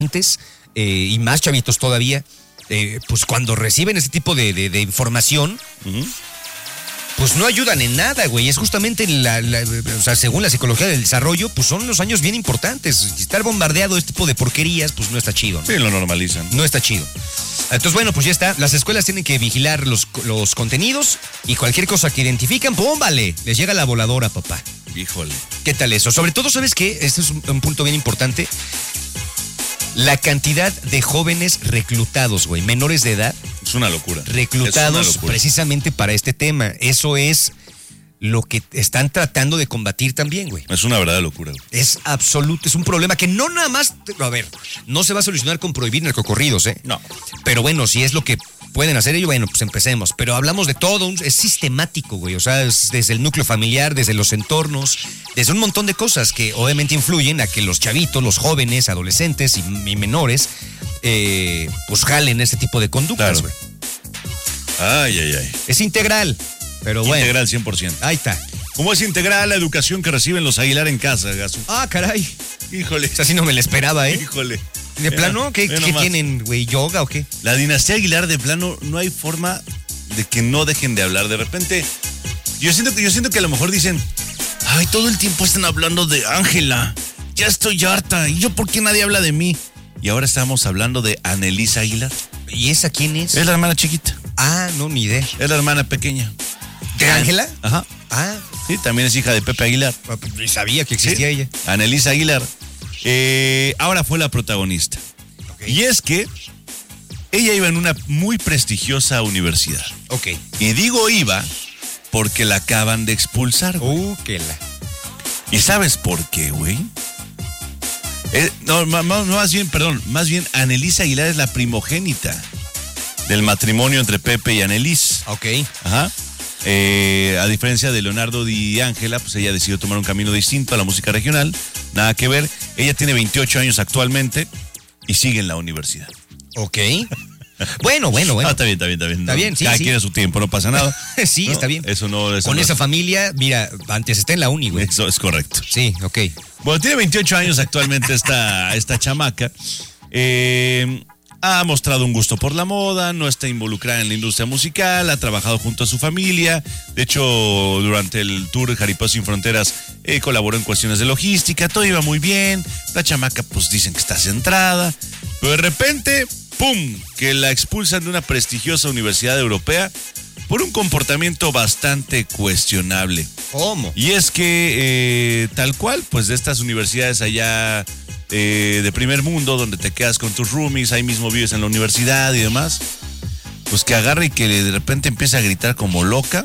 y más chavitos todavía, pues cuando reciben este tipo de información, pues no ayudan en nada, güey. Es justamente, o sea, según la psicología del desarrollo, pues son unos años bien importantes. Estar bombardeado de este tipo de porquerías, pues no está chido, ¿no? Sí, lo normalizan. No está chido. Entonces, bueno, pues ya está. Las escuelas tienen que vigilar los contenidos y cualquier cosa que identifican, ¡pum! Vale, les llega la voladora, papá. Híjole. ¿Qué tal eso? Sobre todo, ¿sabes qué? Este es un punto bien importante. La cantidad de jóvenes reclutados, güey, menores de edad. Es una locura. Reclutados precisamente para este tema. Eso es lo que están tratando de combatir también, güey. Es una verdadera locura, güey. Es absoluto, es un problema que no nada más, a ver, no se va a solucionar con prohibir narcocorridos, ¿eh? No. Pero bueno, si es lo que pueden hacer ellos, bueno, pues empecemos. Pero hablamos de todo, es sistemático, güey. O sea, es desde el núcleo familiar, desde los entornos, desde un montón de cosas que obviamente influyen a que los chavitos, los jóvenes, adolescentes y menores, pues jalen este tipo de conductas, güey. Claro. Ay. Es integral, pero bueno. Integral 100%. Ahí está. ¿Cómo es integral la educación que reciben los Aguilar en casa, Gasu? Ah, caray. Híjole. O sea, así no me la esperaba, ¿eh? Híjole. ¿De plano? ¿Qué tienen, güey? ¿Yoga o qué? La dinastía Aguilar, de plano, no hay forma de que no dejen de hablar. De repente, yo siento que a lo mejor dicen, ay, todo el tiempo están hablando de Ángela. Ya estoy harta. ¿Y yo por qué nadie habla de mí? Y ahora estamos hablando de Annelisa Aguilar. ¿Y esa quién es? Es la hermana chiquita. Ah, no, ni idea. Es la hermana pequeña. ¿De Ángela? Ajá. Ah. Sí, también es hija de Pepe Aguilar. Ni sabía que existía ella. Annelisa Aguilar. Ahora fue la protagonista. Okay. Y es que ella iba en una muy prestigiosa universidad. Ok. Y digo iba porque la acaban de expulsar, güey. ¿Y sabes por qué, güey? Más bien Annelisa Aguilar es la primogénita del matrimonio entre Pepe y Annelise. Ok. Ajá. A diferencia de Leonardo y Ángela, pues ella decidió tomar un camino distinto a la música regional. Nada que ver. Ella tiene 28 años actualmente y sigue en la universidad. Ok. Bueno. Ah, está bien. Está bien, sí. Cada quien a su tiempo, no pasa nada. Sí, ¿no? está bien. Eso no es. Con esa familia, mira, antes está en la uni, güey. Eso es correcto. Sí, ok. Bueno, tiene 28 años actualmente esta chamaca. Ha mostrado un gusto por la moda, no está involucrada en la industria musical, ha trabajado junto a su familia. De hecho, durante el tour Jaripeo Sin Fronteras colaboró en cuestiones de logística, todo iba muy bien. La chamaca, pues dicen que está centrada, pero de repente, ¡pum!, que la expulsan de una prestigiosa universidad europea por un comportamiento bastante cuestionable. ¿Cómo? Y es que, tal cual, pues de estas universidades allá de primer mundo, donde te quedas con tus roomies, ahí mismo vives en la universidad y demás, pues que agarre y que de repente empieza a gritar como loca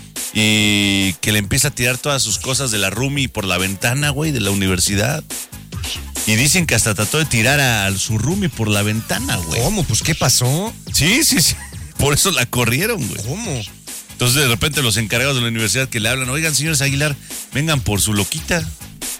y que le empieza a tirar todas sus cosas de la roomie por la ventana, güey, de la universidad. Y dicen que hasta trató de tirar a su roomie por la ventana, güey. ¿Cómo? Pues, ¿qué pasó? Sí. Por eso la corrieron, güey. ¿Cómo? Entonces, de repente, los encargados de la universidad que le hablan, oigan, señores Aguilar, vengan por su loquita.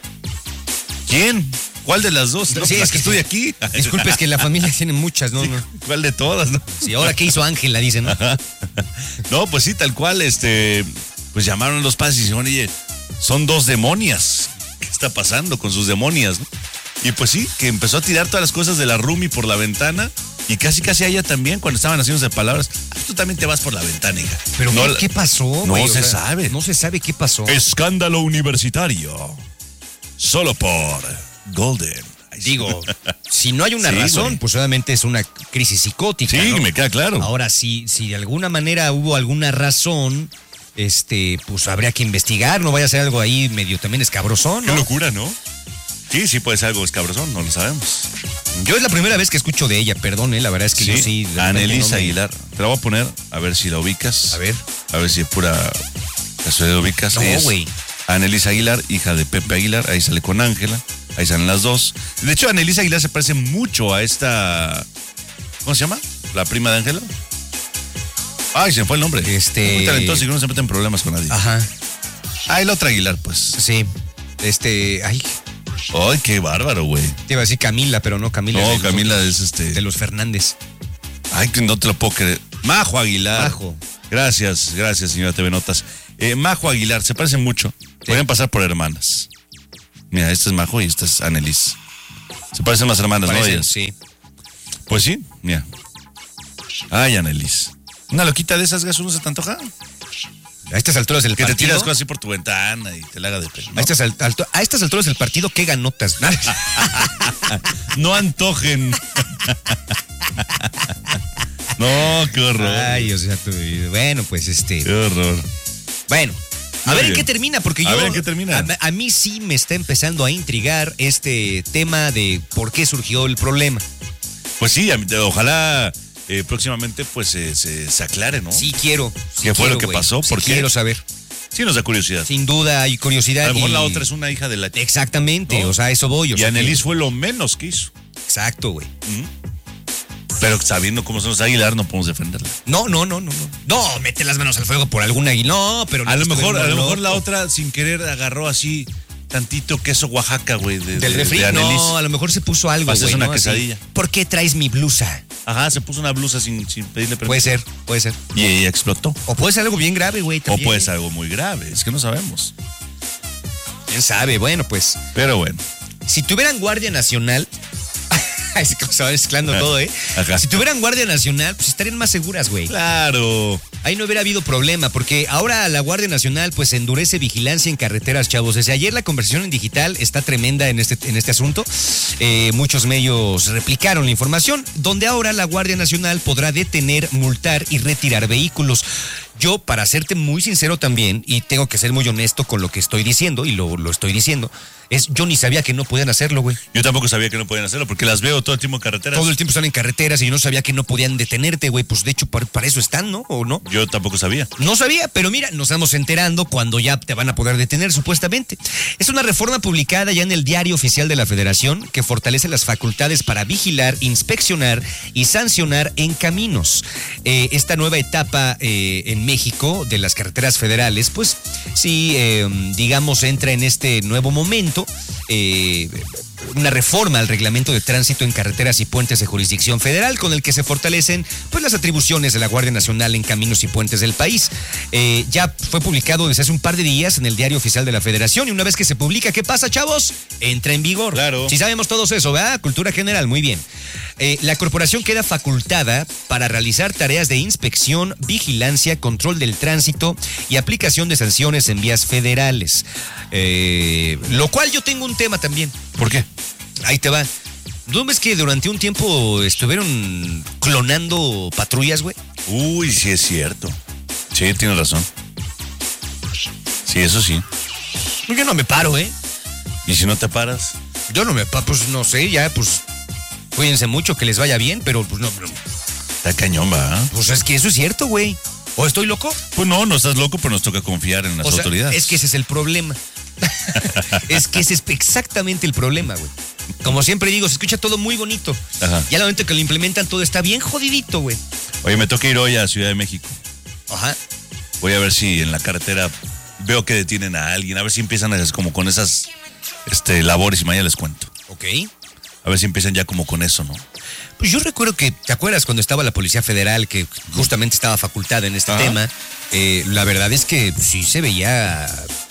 ¿Quién? ¿Cuál de las dos? No, sí, es que estoy aquí. Disculpe, es que la familia tiene muchas, ¿no? Sí, ¿cuál de todas, no? Sí, ahora qué hizo Ángela, dicen, ¿no? No, pues sí, tal cual, pues llamaron a los padres y dijeron, oye, son dos demonias. ¿Qué está pasando con sus demonias, no? Y pues sí, que empezó a tirar todas las cosas de la roomie por la ventana y casi a ella también cuando estaban haciéndose palabras. Tú también te vas por la ventana, hija. Pero no, ¿qué pasó, güey? No se sabe. No se sabe qué pasó. Escándalo universitario. Solo por Golden. Digo, si no hay una razón, güey, pues obviamente es una crisis psicótica. Sí, ¿no? Me queda claro. Ahora, si de alguna manera hubo alguna razón, pues habría que investigar, no vaya a ser algo ahí medio también escabrosón, ¿no? Qué locura, ¿no? Sí, puede ser algo escabrosón, no lo sabemos. Yo es la primera vez que escucho de ella, perdón, la verdad es que yo sí. Annelisa Aguilar. Te la voy a poner, a ver si la ubicas. A ver si es pura casualidad ubicas. No, güey. Annelisa Aguilar, hija de Pepe Aguilar, ahí sale con Ángela, ahí salen las dos. De hecho, Annelisa Aguilar se parece mucho a esta, ¿cómo se llama? ¿La prima de Ángela? Ay, se me fue el nombre. Muy talentoso y no se mete en problemas con nadie. Ajá. Ah, el otra Aguilar, pues. Sí. Ay, qué bárbaro, güey. Te iba a decir Camila, pero no, Camila. No, Camila es de los Fernández. Ay, que no te lo puedo creer. Majo Aguilar. Majo. Gracias, señora TV Notas. Majo Aguilar, se parecen mucho. Sí. Podrían pasar por hermanas. Mira, esta es Majo y esta es Annelise. Se parecen las hermanas, ¿no? Ellas. Sí. Pues sí, mira. Ay, Anelis. Una loquita de esas, gas, ¿no se te antoja? A estas alturas del Que partido. te tiras cosas así por tu ventana y te la haga de pelo, ¿no? A estas alturas del partido, qué ganotas. No antojen. No, qué horror. Ay, o sea, bueno, pues Qué horror. Bueno, a Muy ver en bien. qué termina, porque A ver en qué termina. A mí sí me está empezando a intrigar este tema de por qué surgió el problema. Pues sí, ojalá próximamente pues se aclare, ¿no? Sí quiero. ¿Qué fue lo que güey. pasó? Sí ¿Por qué? quiero saber. Sí nos da curiosidad. Sin duda hay curiosidad. A lo mejor y- la otra es una hija de la... Exactamente, ¿No? o sea, a eso voy. O Y sea, Anelis fue lo menos que hizo. Exacto, güey. Pero sabiendo cómo son los Aguilar, no podemos defenderla. No. No, mete las manos al fuego por alguna águila. No, pero no A lo estuviera mejor loco. la otra sin querer agarró así tantito queso Oaxaca, güey, Del refri. de Anelis. No, a lo mejor se puso algo, Para hacerse güey. una ¿no? Así, quesadilla. ¿por qué traes mi blusa? Ajá, se puso una blusa sin pedirle permiso. Puede ser. Y ella explotó. O puede ser algo bien grave, güey. O también. puede ser algo muy grave, es que no sabemos. ¿Quién sabe? Bueno, pues, Pero bueno. si tuvieran Guardia Nacional... Es que se va mezclando todo, ¿eh? Ajá. Si tuvieran Guardia Nacional, pues estarían más seguras, güey. Claro. Ahí no hubiera habido problema, porque ahora la Guardia Nacional pues endurece vigilancia en carreteras, chavos. Desde ayer la conversación en digital está tremenda en este asunto. Muchos medios replicaron la información, donde ahora la Guardia Nacional podrá detener, multar y retirar vehículos. Yo, para serte muy sincero también, y tengo que ser muy honesto con lo que estoy diciendo, y lo estoy diciendo, yo ni sabía que no podían hacerlo, güey. Yo tampoco sabía que no podían hacerlo, porque las veo todo el tiempo en carreteras. Todo el tiempo están en carreteras y yo no sabía que no podían detenerte, güey. Pues de hecho, para eso están, ¿no? ¿O no? Yo tampoco sabía. No sabía, pero mira, nos estamos enterando cuando ya te van a poder detener, supuestamente. Es una reforma publicada ya en el Diario Oficial de la Federación que fortalece las facultades para vigilar, inspeccionar y sancionar en caminos. Esta nueva etapa en México de las carreteras federales, pues sí, digamos, entra en este nuevo momento. Una reforma al reglamento de tránsito en carreteras y puentes de jurisdicción federal con el que se fortalecen pues las atribuciones de la Guardia Nacional en caminos y puentes del país. Ya fue publicado desde hace un par de días en el Diario Oficial de la Federación y una vez que se publica, ¿qué pasa, chavos? Entra en vigor. Claro. Si sabemos todos eso, ¿verdad? Cultura general, muy bien. La corporación queda facultada para realizar tareas de inspección, vigilancia, control del tránsito y aplicación de sanciones en vías federales. Lo cual yo tengo un tema también. ¿Por qué? Ahí te va. ¿No ves que durante un tiempo estuvieron clonando patrullas, güey? Uy, sí es cierto. Sí, tienes razón. Sí, eso sí. Yo no me paro, ¿eh? ¿Y si no te paras? Yo no me paro, pues no sé, ya, pues cuídense mucho, que les vaya bien, pero pues no, Está cañón, ¿va? pues es que eso es cierto, güey. ¿O estoy loco? Pues no estás loco, pero nos toca confiar en las O sea, autoridades. es que ese es el problema. Es que ese es exactamente el problema, güey. Como siempre digo, se escucha todo muy bonito. Ajá. Y al momento que lo implementan todo está bien jodidito, güey. Oye, me toca ir hoy a Ciudad de México. Ajá. Voy a ver si en la carretera veo que detienen a alguien. A ver si empiezan como con esas labores y mañana les cuento. Ok. A ver si empiezan ya como con eso, ¿no? Pues yo recuerdo que, ¿te acuerdas cuando estaba la Policía Federal que justamente estaba facultada en este Ajá. tema? La verdad es que sí se veía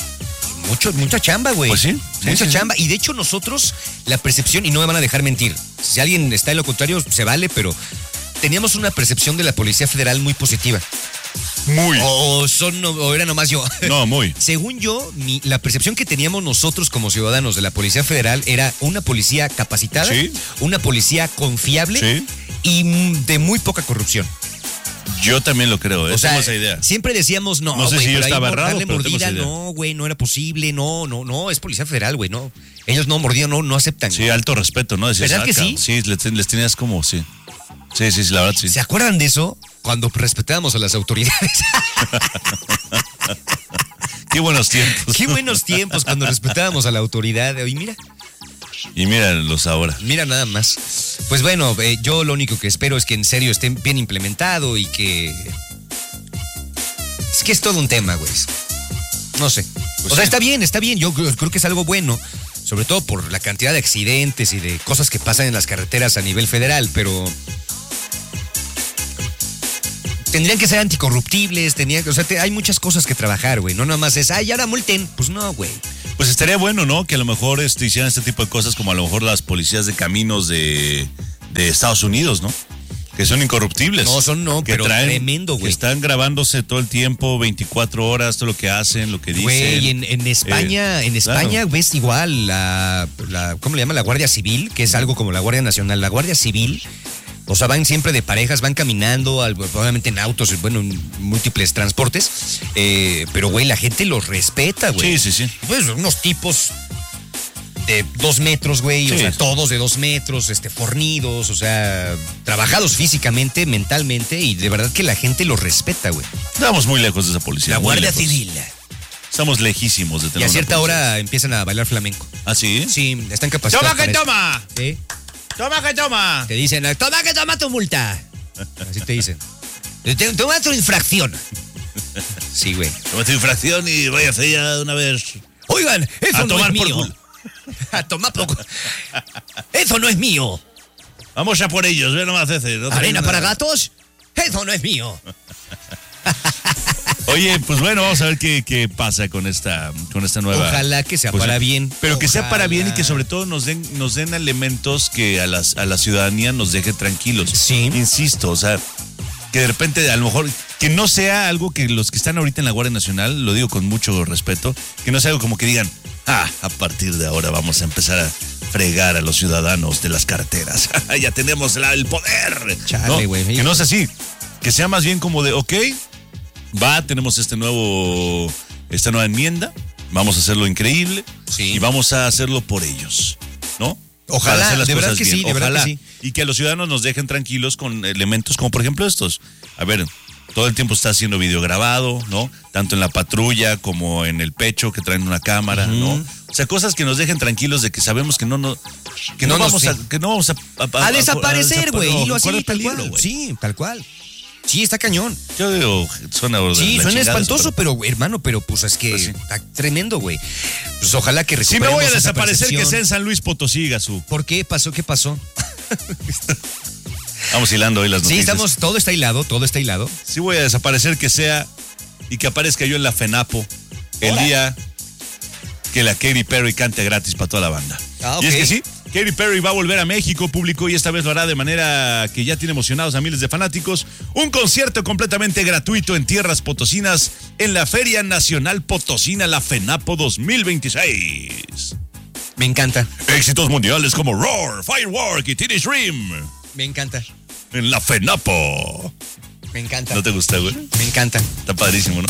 mucha chamba, güey. Pues sí, Mucha sí. chamba. Y de hecho nosotros, la percepción, y no me van a dejar mentir, si alguien está en lo contrario, se vale, pero teníamos una percepción de la Policía Federal muy positiva. Muy. O era nomás yo. No, muy. Según yo, la percepción que teníamos nosotros como ciudadanos de la Policía Federal era una policía capacitada, Sí. una policía confiable Sí. y de muy poca corrupción. Yo también lo creo, O sea, tengo esa idea. siempre decíamos, no, No sé güey, si yo por ahí estaba errado, darle pero tengo mordida, esa idea. no, güey, no era posible, no, es Policía Federal, güey, no. Ellos no mordían, no aceptan. Sí, alto respeto, ¿no? Decías, ¿Verdad que sí? Sí, les tenías como, sí. Sí, la verdad, sí. ¿Se acuerdan de eso? Cuando respetábamos a las autoridades. Qué buenos tiempos. Qué buenos tiempos cuando respetábamos a la autoridad. Y Y míralos ahora. mira nada más. Pues bueno, yo lo único que espero es que en serio esté bien implementado y que... Es que es todo un tema, güey. No sé. Pues O sea, sí. está bien. Yo creo que es algo bueno, sobre todo por la cantidad de accidentes y de cosas que pasan en las carreteras a nivel federal, pero... Tendrían que ser anticorruptibles, hay muchas cosas que trabajar, güey. No nada más es, ahora multen. Pues no, güey. Pues estaría bueno, ¿no? Que a lo mejor hicieran este tipo de cosas como a lo mejor las policías de caminos de Estados Unidos, ¿no? Que son incorruptibles. No, que pero traen, tremendo, güey. Que están grabándose todo el tiempo, 24 horas, todo lo que hacen, lo que dicen. Güey, en España, claro. ves igual ¿cómo le llaman? La Guardia Civil, que es algo como la Guardia Nacional. La Guardia Civil, o sea, van siempre de parejas, van caminando, probablemente en autos, bueno, en múltiples transportes. Pero, güey, la gente los respeta, güey. Sí. Pues unos tipos de 2 metros, güey, sí. O sea, todos de 2 metros, fornidos, o sea, trabajados físicamente, mentalmente, y de verdad que la gente los respeta, güey. Estamos muy lejos de esa policía. La Guardia Civil. Estamos lejísimos de tener. Y a cierta hora empiezan a bailar flamenco. ¿Ah, sí? Sí, están capacitados. ¡Toma que toma! ¿Sí? ¡Toma que toma! Te dicen, toma que toma tu multa. Así te dicen. Toma tu infracción. Sí, güey. Toma tu infracción y váyase ya de una vez. Oigan, eso no es mío. Culo. A tomar poco. Eso no es mío. Vamos a por ellos, ve nomás ese. No ¿Arena para gatos? Eso no es mío. Oye, pues bueno, vamos a ver qué pasa con esta nueva. Ojalá que sea para bien. Pero que sea para bien y que sobre todo nos den elementos que a la ciudadanía nos deje tranquilos. Sí. Insisto, o sea, que de repente a lo mejor que no sea algo que los que están ahorita en la Guardia Nacional, lo digo con mucho respeto, que no sea algo como que digan, a partir de ahora vamos a empezar a fregar a los ciudadanos de las carreteras. Ya tenemos el poder. Chale, güey. Que no sea así. Que sea más bien como de, tenemos esta nueva enmienda, vamos a hacerlo increíble, sí. Y vamos a hacerlo por ellos, ¿no? Ojalá, hacer las de verdad cosas que bien. sí, de verdad que sí. Y que a los ciudadanos nos dejen tranquilos con elementos como por ejemplo estos. A ver, todo el tiempo está siendo videograbado, ¿no? Tanto en la patrulla como en el pecho que traen una cámara, ¿no? O sea, cosas que nos dejen tranquilos de que sabemos que no vamos a desaparecer, güey. Dilo así, tal peligro, cual. Güey. Sí, tal cual. Sí, está cañón. Yo digo, suena espantoso, pero hermano, pues es que pues sí. Está tremendo, güey. Pues ojalá que Si recuperemos me voy a esa desaparecer, percepción. que sea en San Luis Potosí, Gazú. ¿Por qué pasó? ¿Qué pasó? Vamos hilando hoy las noticias. Sí, todo está hilado. Sí voy a desaparecer, que sea y que aparezca yo en la FENAPO el día que la Katy Perry cante gratis para toda la banda. Okay. Y es que sí, Katy Perry va a volver a México, público, y esta vez lo hará de manera que ya tiene emocionados a miles de fanáticos. Un concierto completamente gratuito en tierras potosinas en la Feria Nacional Potosina, la FENAPO 2026. Me encanta. Éxitos mundiales como Roar, Firework y Teenage Dream. Me encanta. En la FENAPO. Me encanta. ¿No te gusta, güey? Me encanta. Está padrísimo, ¿no?